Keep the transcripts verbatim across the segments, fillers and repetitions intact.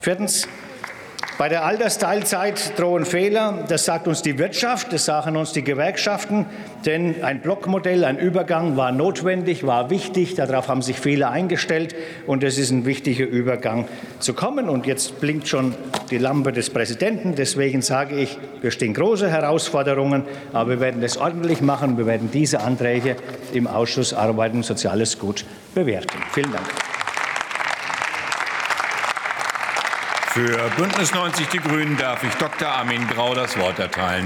Viertens. Bei der Altersteilzeit drohen Fehler. Das sagt uns die Wirtschaft, das sagen uns die Gewerkschaften. Denn ein Blockmodell, ein Übergang war notwendig, war wichtig. Darauf haben sich viele eingestellt. Und es ist ein wichtiger Übergang zu kommen. Und jetzt blinkt schon die Lampe des Präsidenten. Deswegen sage ich, wir stehen große Herausforderungen. Aber wir werden es ordentlich machen. Wir werden diese Anträge im Ausschuss Arbeit und Soziales gut bewerten. Vielen Dank. Für Bündnis neunzig Die Grünen darf ich Doktor Armin Grau das Wort erteilen.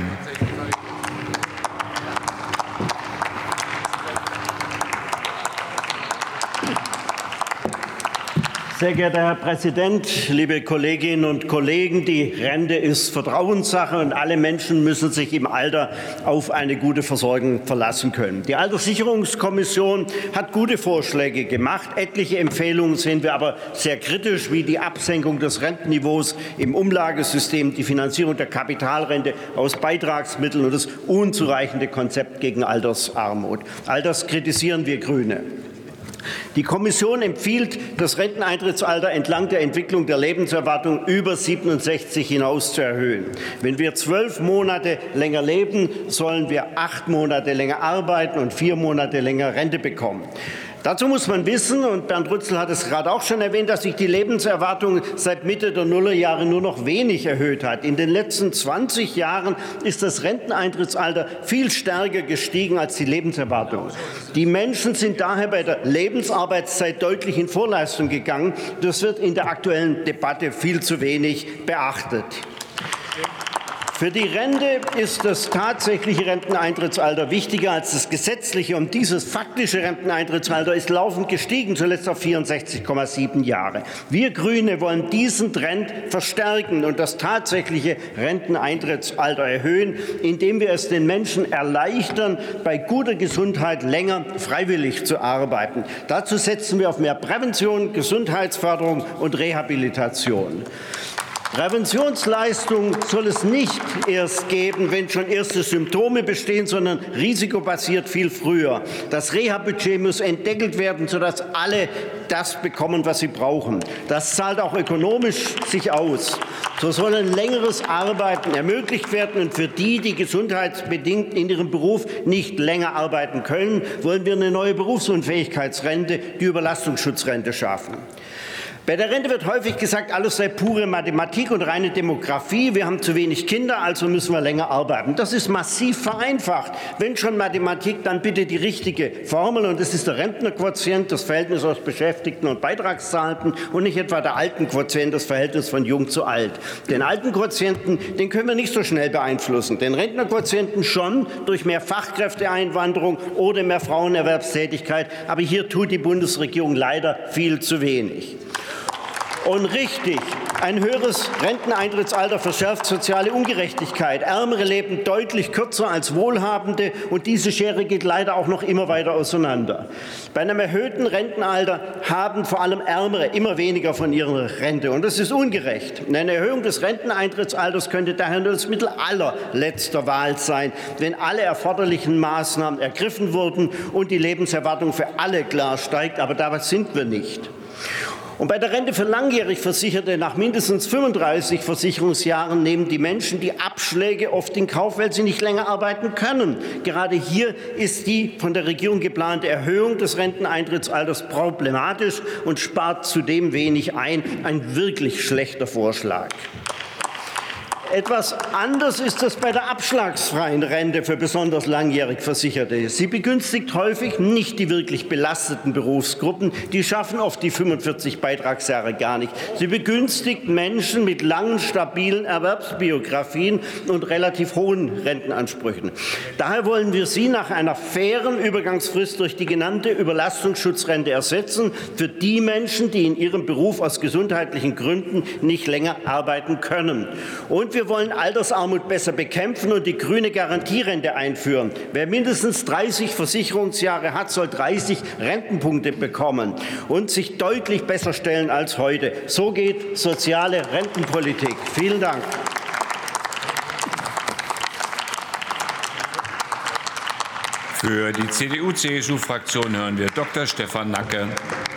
Sehr geehrter Herr Präsident, liebe Kolleginnen und Kollegen! Die Rente ist Vertrauenssache, und alle Menschen müssen sich im Alter auf eine gute Versorgung verlassen können. Die Alterssicherungskommission hat gute Vorschläge gemacht. Etliche Empfehlungen sehen wir aber sehr kritisch, wie die Absenkung des Rentenniveaus im Umlagesystem, die Finanzierung der Kapitalrente aus Beitragsmitteln und das unzureichende Konzept gegen Altersarmut. All das kritisieren wir Grüne. Die Kommission empfiehlt, das Renteneintrittsalter entlang der Entwicklung der Lebenserwartung über siebenundsechzig hinaus zu erhöhen. Wenn wir zwölf Monate länger leben, sollen wir acht Monate länger arbeiten und vier Monate länger Rente bekommen. Dazu muss man wissen, und Bernd Rützel hat es gerade auch schon erwähnt, dass sich die Lebenserwartung seit Mitte der Nullerjahre nur noch wenig erhöht hat. In den letzten zwanzig Jahren ist das Renteneintrittsalter viel stärker gestiegen als die Lebenserwartung. Die Menschen sind daher bei der Lebensarbeitszeit deutlich in Vorleistung gegangen. Das wird in der aktuellen Debatte viel zu wenig beachtet. Für die Rente ist das tatsächliche Renteneintrittsalter wichtiger als das gesetzliche, und dieses faktische Renteneintrittsalter ist laufend gestiegen, zuletzt auf vierundsechzig Komma sieben Jahre. Wir Grüne wollen diesen Trend verstärken und das tatsächliche Renteneintrittsalter erhöhen, indem wir es den Menschen erleichtern, bei guter Gesundheit länger freiwillig zu arbeiten. Dazu setzen wir auf mehr Prävention, Gesundheitsförderung und Rehabilitation. Präventionsleistung soll es nicht erst geben, wenn schon erste Symptome bestehen, sondern risikobasiert viel früher. Das Reha-Budget muss entdeckelt werden, sodass alle das bekommen, was sie brauchen. Das zahlt auch ökonomisch sich aus. So soll ein längeres Arbeiten ermöglicht werden, und für die, die gesundheitsbedingt in ihrem Beruf nicht länger arbeiten können, wollen wir eine neue Berufsunfähigkeitsrente, die Überlastungsschutzrente, schaffen. Bei der Rente wird häufig gesagt, alles sei pure Mathematik und reine Demografie. Wir haben zu wenig Kinder, also müssen wir länger arbeiten. Das ist massiv vereinfacht. Wenn schon Mathematik, dann bitte die richtige Formel. Und das ist der Rentnerquotient, das Verhältnis aus Beschäftigten und Beitragszahlenden, und nicht etwa der Altenquotient, das Verhältnis von jung zu alt. Den Altenquotienten, den können wir nicht so schnell beeinflussen. Den Rentnerquotienten schon durch mehr Fachkräfteeinwanderung oder mehr Frauenerwerbstätigkeit. Aber hier tut die Bundesregierung leider viel zu wenig. Und richtig, ein höheres Renteneintrittsalter verschärft soziale Ungerechtigkeit. Ärmere leben deutlich kürzer als Wohlhabende, und diese Schere geht leider auch noch immer weiter auseinander. Bei einem erhöhten Rentenalter haben vor allem Ärmere immer weniger von ihrer Rente, und das ist ungerecht. Eine Erhöhung des Renteneintrittsalters könnte daher nur das Mittel allerletzter Wahl sein, wenn alle erforderlichen Maßnahmen ergriffen wurden und die Lebenserwartung für alle klar steigt. Aber dabei sind wir nicht. Und bei der Rente für langjährig Versicherte nach mindestens fünfunddreißig Versicherungsjahren nehmen die Menschen die Abschläge oft in Kauf, weil sie nicht länger arbeiten können. Gerade hier ist die von der Regierung geplante Erhöhung des Renteneintrittsalters problematisch und spart zudem wenig ein. Ein wirklich schlechter Vorschlag. Etwas anders ist es bei der abschlagsfreien Rente für besonders langjährig Versicherte. Sie begünstigt häufig nicht die wirklich belasteten Berufsgruppen. Die schaffen oft die fünfundvierzig Beitragsjahre gar nicht. Sie begünstigt Menschen mit langen, stabilen Erwerbsbiografien und relativ hohen Rentenansprüchen. Daher wollen wir sie nach einer fairen Übergangsfrist durch die genannte Überlastungsschutzrente ersetzen für die Menschen, die in ihrem Beruf aus gesundheitlichen Gründen nicht länger arbeiten können. Und wir wollen Altersarmut besser bekämpfen und die grüne Garantierente einführen. Wer mindestens dreißig Versicherungsjahre hat, soll dreißig Rentenpunkte bekommen und sich deutlich besser stellen als heute. So geht soziale Rentenpolitik. Vielen Dank. Für die C D U C S U-Fraktion hören wir Doktor Stefan Nacke.